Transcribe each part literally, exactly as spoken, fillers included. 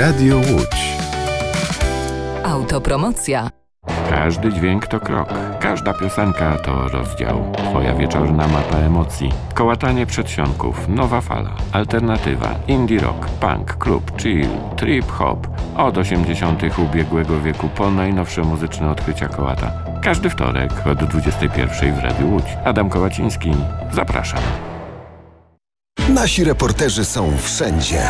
Radio Łódź. Autopromocja. Każdy dźwięk to krok, każda piosenka to rozdział. Twoja wieczorna mapa emocji. Kołatanie przedsionków, nowa fala, alternatywa, indie rock, punk, klub, chill, trip hop. Od osiemdziesiątych ubiegłego wieku po najnowsze muzyczne odkrycia kołata. Każdy wtorek od dwudziestej pierwszej w Radiu Łódź. Adam Kołaciński, zapraszam. Nasi reporterzy są wszędzie.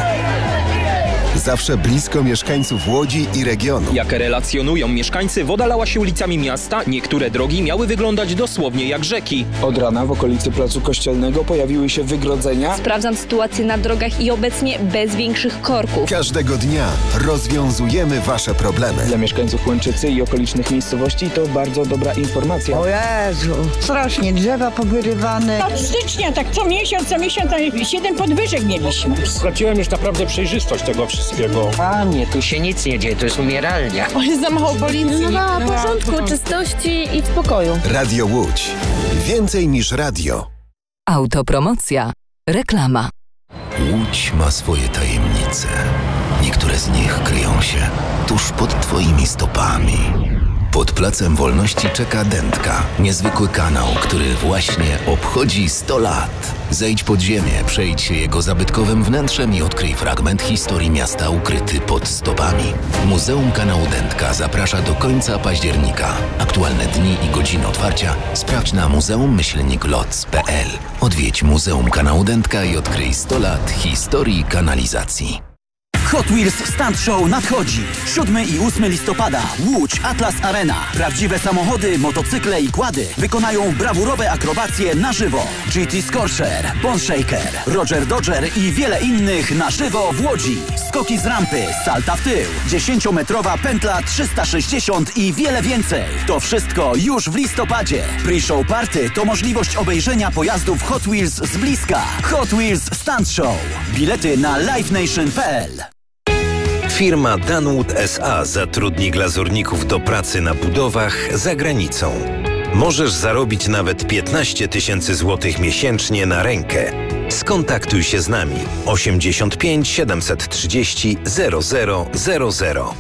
Zawsze blisko mieszkańców Łodzi i regionu. Jak relacjonują mieszkańcy, woda lała się ulicami miasta, niektóre drogi miały wyglądać dosłownie jak rzeki. Od rana w okolicy Placu Kościelnego pojawiły się wygrodzenia. Sprawdzam sytuację na drogach i obecnie bez większych korków. Każdego dnia rozwiązujemy Wasze problemy. Dla mieszkańców Łęczycy i okolicznych miejscowości to bardzo dobra informacja. O Jezu, strasznie drzewa powyrywane. Od stycznia, tak co miesiąc, co miesiąc, siedem podwyżek mieliśmy. Sprawdziłem już naprawdę przejrzystość tego wszystkiego. Panie, tu się nic nie dzieje, to jest umieralnia. O, jest za mało policji. No, no, porządku, no. Czystości i spokoju. Radio Łódź. Więcej niż radio. Autopromocja. Reklama. Łódź ma swoje tajemnice. Niektóre z nich kryją się tuż pod Twoimi stopami. Pod Placem Wolności czeka Dętka, niezwykły kanał, który właśnie obchodzi sto lat. Zejdź pod ziemię, przejdź się jego zabytkowym wnętrzem i odkryj fragment historii miasta ukryty pod stopami. Muzeum Kanału Dętka zaprasza do końca października. Aktualne dni i godziny otwarcia sprawdź na muzeum myślnik loc kropka p l. Odwiedź Muzeum Kanału Dętka i odkryj sto lat historii kanalizacji. Hot Wheels Stunt Show nadchodzi. siódmego i ósmego listopada. Łódź Atlas Arena. Prawdziwe samochody, motocykle i quady wykonają brawurowe akrobacje na żywo. G T Scorcher, Bone Shaker, Roger Dodger i wiele innych na żywo w Łodzi. Skoki z rampy, salta w tył, dziesięciometrowa pętla trzysta sześćdziesiąt i wiele więcej. To wszystko już w listopadzie. Pre-show party to możliwość obejrzenia pojazdów Hot Wheels z bliska. Hot Wheels Stunt Show. Bilety na live nation kropka p l. Firma Danwood S A zatrudni glazurników do pracy na budowach za granicą. Możesz zarobić nawet piętnaście tysięcy złotych miesięcznie na rękę. Skontaktuj się z nami osiemdziesiąt pięć siedemset trzydzieści zero zero zero zero.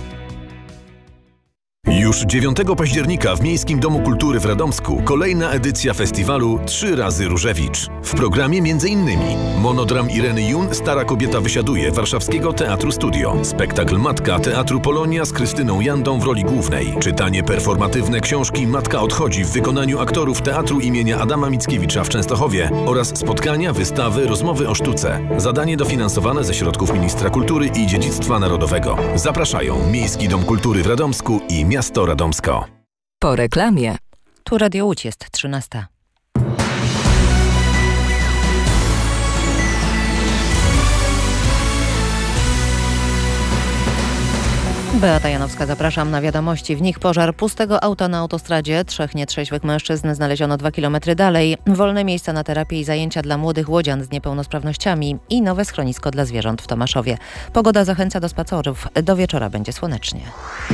Już dziewiątego października w Miejskim Domu Kultury w Radomsku kolejna edycja festiwalu Trzy razy Różewicz. W programie m.in. monodram Ireny Jun Stara kobieta wysiaduje Warszawskiego Teatru Studio, spektakl Matka Teatru Polonia z Krystyną Jandą w roli głównej, czytanie performatywne książki Matka odchodzi w wykonaniu aktorów Teatru imienia Adama Mickiewicza w Częstochowie oraz spotkania, wystawy, rozmowy o sztuce. Zadanie dofinansowane ze środków Ministra Kultury i Dziedzictwa Narodowego. Zapraszają Miejski Dom Kultury w Radomsku i Miasto Radomsko. Po reklamie. Tu Radio Łódź, jest trzynasta. Beata Janowska, zapraszam na wiadomości. W nich pożar pustego auta na autostradzie. Trzech nietrzeźwych mężczyzn znaleziono dwa kilometry dalej. Wolne miejsca na terapię i zajęcia dla młodych łodzian z niepełnosprawnościami i nowe schronisko dla zwierząt w Tomaszowie. Pogoda zachęca do spacerów. Do wieczora będzie słonecznie.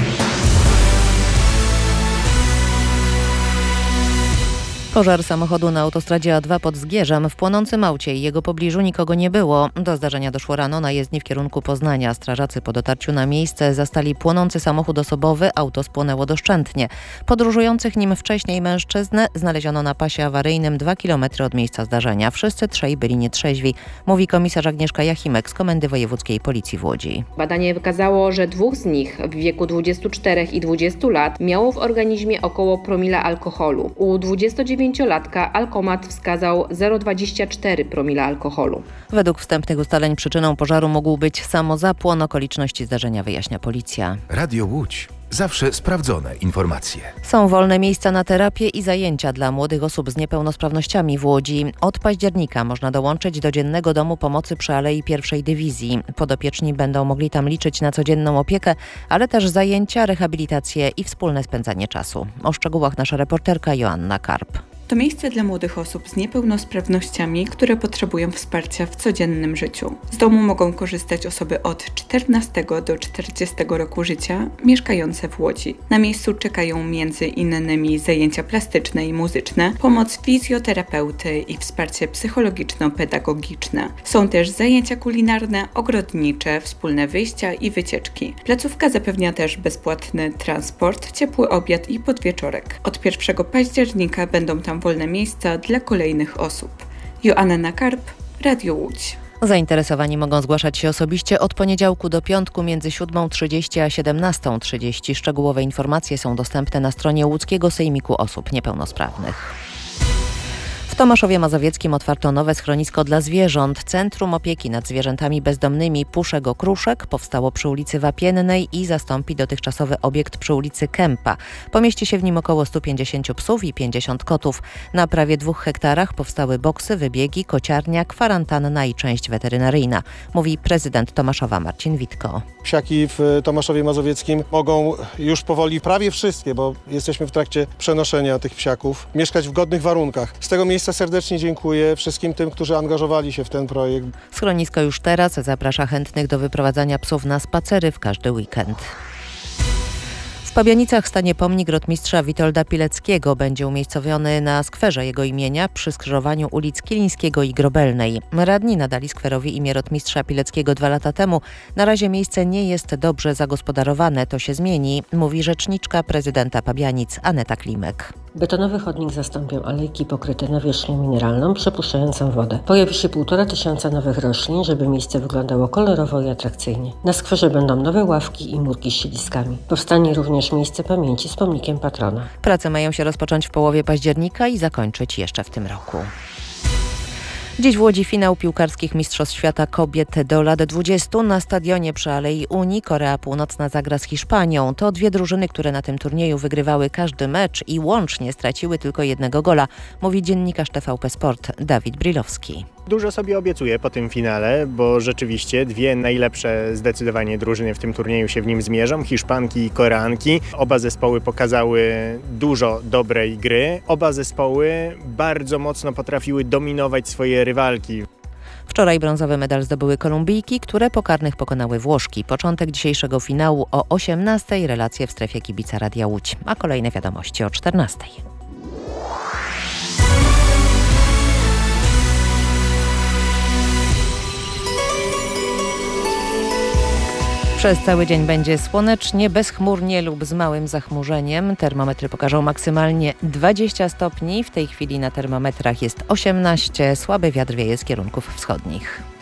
Pożar samochodu na autostradzie A dwa pod Zgierzem. W płonącym aucie i jego pobliżu nikogo nie było. Do zdarzenia doszło rano na jezdni w kierunku Poznania. Strażacy po dotarciu na miejsce zastali płonący samochód osobowy. Auto spłonęło doszczętnie. Podróżujących nim wcześniej mężczyzn znaleziono na pasie awaryjnym dwa kilometry od miejsca zdarzenia. Wszyscy trzej byli nietrzeźwi, mówi komisarz Agnieszka Jachimek z Komendy Wojewódzkiej Policji w Łodzi. Badanie wykazało, że dwóch z nich w wieku dwudziestu czterech i dwudziestu lat miało w organizmie około promila alkoholu. U dwudziestodziewięciolatka alkomat wskazał zero przecinek dwadzieścia cztery promila alkoholu. Według wstępnych ustaleń przyczyną pożaru mógł być samozapłon. Okoliczności zdarzenia wyjaśnia policja. Radio Łódź. Zawsze sprawdzone informacje. Są wolne miejsca na terapię i zajęcia dla młodych osób z niepełnosprawnościami w Łodzi. Od października można dołączyć do Dziennego Domu Pomocy przy Alei Pierwszej Dywizji. Podopieczni będą mogli tam liczyć na codzienną opiekę, ale też zajęcia, rehabilitację i wspólne spędzanie czasu. O szczegółach nasza reporterka Joanna Karp. To miejsce dla młodych osób z niepełnosprawnościami, które potrzebują wsparcia w codziennym życiu. Z domu mogą korzystać osoby od czternastego do czterdziestego roku życia, mieszkające w Łodzi. Na miejscu czekają między innymi zajęcia plastyczne i muzyczne, pomoc fizjoterapeuty i wsparcie psychologiczno-pedagogiczne. Są też zajęcia kulinarne, ogrodnicze, wspólne wyjścia i wycieczki. Placówka zapewnia też bezpłatny transport, ciepły obiad i podwieczorek. Od pierwszego października będą tam wolne miejsca dla kolejnych osób. Joanna Karp, Radio Łódź. Zainteresowani mogą zgłaszać się osobiście od poniedziałku do piątku między siódmą trzydzieści a siedemnastą trzydzieści. Szczegółowe informacje są dostępne na stronie Łódzkiego Sejmiku Osób Niepełnosprawnych. W Tomaszowie Mazowieckim otwarto nowe schronisko dla zwierząt. Centrum Opieki nad Zwierzętami Bezdomnymi Puszek Okruszek powstało przy ulicy Wapiennej i zastąpi dotychczasowy obiekt przy ulicy Kępa. Pomieści się w nim około stu pięćdziesięciu psów i pięćdziesięciu kotów. Na prawie dwóch hektarach powstały boksy, wybiegi, kociarnia, kwarantanna i część weterynaryjna, mówi prezydent Tomaszowa Marcin Witko. Psiaki w Tomaszowie Mazowieckim mogą już powoli, prawie wszystkie, bo jesteśmy w trakcie przenoszenia tych psiaków, mieszkać w godnych warunkach. Z tego miejsca serdecznie dziękuję wszystkim tym, którzy angażowali się w ten projekt. Schronisko już teraz zaprasza chętnych do wyprowadzania psów na spacery w każdy weekend. W Pabianicach stanie pomnik rotmistrza Witolda Pileckiego. Będzie umiejscowiony na skwerze jego imienia przy skrzyżowaniu ulic Kilińskiego i Grobelnej. Radni nadali skwerowi imię rotmistrza Pileckiego dwa lata temu. Na razie miejsce nie jest dobrze zagospodarowane. To się zmieni, mówi rzeczniczka prezydenta Pabianic Aneta Klimek. Betonowy chodnik zastąpią alejki pokryte nawierzchnią mineralną, przepuszczającą wodę. Pojawi się półtora tysiąca nowych roślin, żeby miejsce wyglądało kolorowo i atrakcyjnie. Na skwerze będą nowe ławki i murki z siediskami. Powstanie również miejsce pamięci z pomnikiem patrona. Prace mają się rozpocząć w połowie października i zakończyć jeszcze w tym roku. Dziś w Łodzi finał piłkarskich Mistrzostw Świata Kobiet do lat dwudziestu. Na stadionie przy Alei Unii Korea Północna zagra z Hiszpanią. To dwie drużyny, które na tym turnieju wygrywały każdy mecz i łącznie straciły tylko jednego gola, mówi dziennikarz T V P Sport Dawid Brilowski. Dużo sobie obiecuję po tym finale, bo rzeczywiście dwie najlepsze zdecydowanie drużyny w tym turnieju się w nim zmierzą, Hiszpanki i Koreanki. Oba zespoły pokazały dużo dobrej gry. Oba zespoły bardzo mocno potrafiły dominować swoje rywalki. Wczoraj brązowy medal zdobyły Kolumbijki, które po karnych pokonały Włoszki. Początek dzisiejszego finału o osiemnastej, relacje w strefie kibica Radia Łódź, a kolejne wiadomości o czternastej. Przez cały dzień będzie słonecznie, bezchmurnie lub z małym zachmurzeniem. Termometry pokażą maksymalnie dwadzieścia stopni. W tej chwili na termometrach jest osiemnaście. Słaby wiatr wieje z kierunków wschodnich.